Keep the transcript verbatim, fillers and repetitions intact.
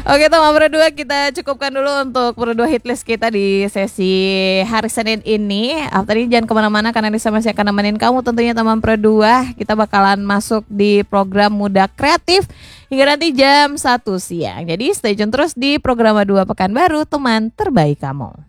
Oke teman berdua, kita cukupkan dulu untuk berdua hitlist kita di sesi hari Senin ini. After ini jangan kemana-mana karena Lisa masih akan nemenin kamu tentunya teman berdua. Kita bakalan masuk di program Muda Kreatif hingga nanti jam satu siang. Jadi stay tune terus di program dua Pekanbaru, teman terbaik kamu.